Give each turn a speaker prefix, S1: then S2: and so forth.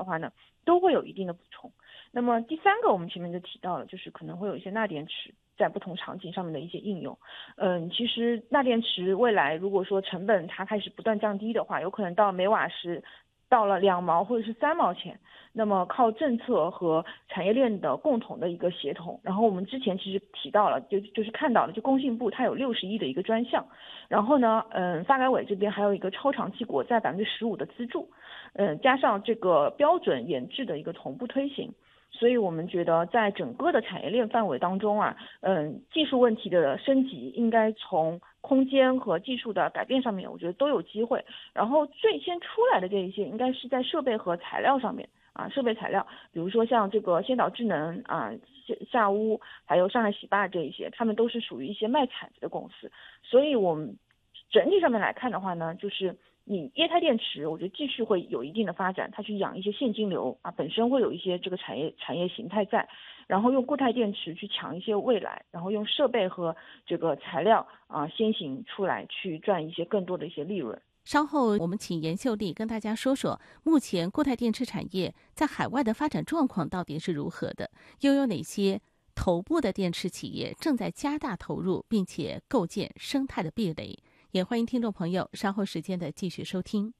S1: 话呢，都会有一定的补充。那么第三个，我们前面就提到了，就是可能会有一些钠电池在不同场景上面的一些应用。其实钠电池未来如果说成本它开始不断降低的话，有可能到每瓦时到了2毛或者是3毛钱，那么靠政策和产业链的共同的一个协同，然后我们之前其实提到了，就是看到了，就工信部它有60亿的一个专项，然后呢，发改委这边还有一个超长期国债15%的资助，加上这个标准研制的一个同步推行。所以我们觉得在整个的产业链范围当中啊，技术问题的升级应该从空间和技术的改变上面，我觉得都有机会。然后最先出来的这一些，应该是在设备和材料上面啊，设备材料，比如说像这个先导智能啊、夏屋，还有上海喜坝这一些，他们都是属于一些卖铲子的公司。所以我们整体上面来看的话呢，就是你液态电池，我觉得继续会有一定的发展，它去养一些现金流啊，本身会有一些这个产业形态在，然后用固态电池去抢一些未来，然后用设备和这个材料啊先行出来去赚一些更多的一些利润。
S2: 稍后我们请严秀丽跟大家说说，目前固态电池产业在海外的发展状况到底是如何的，又有哪些头部的电池企业正在加大投入，并且构建生态的壁垒。也欢迎听众朋友稍后时间的继续收听。